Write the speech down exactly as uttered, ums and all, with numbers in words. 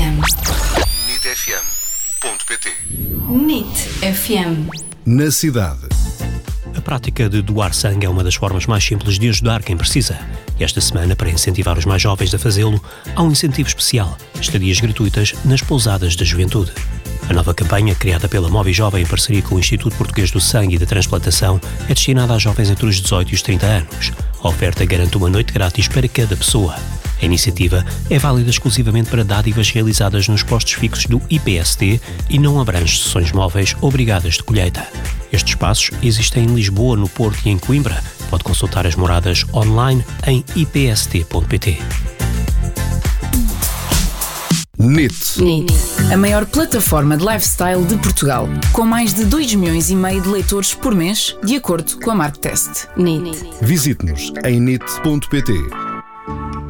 M. nit f m ponto p t. nit F M. Na cidade. A prática de doar sangue é uma das formas mais simples de ajudar quem precisa. E esta semana, para incentivar os mais jovens a fazê-lo, há um incentivo especial: estadias gratuitas nas pousadas da juventude. A nova campanha, criada pela Movi Jovem em parceria com o Instituto Português do Sangue e da Transplantação, é destinada a jovens entre os dezoito e os trinta anos. A oferta garante uma noite grátis para cada pessoa. A iniciativa é válida exclusivamente para dádivas realizadas nos postos fixos do I P S T e não abrange sessões móveis obrigadas de colheita. Estes espaços existem em Lisboa, no Porto e em Coimbra. Pode consultar as moradas online em i p s t ponto p t. Nit. Nit. A maior plataforma de lifestyle de Portugal, com mais de dois milhões e meio de leitores por mês, de acordo com a Marktest. Nit. Visite-nos em nit ponto p t.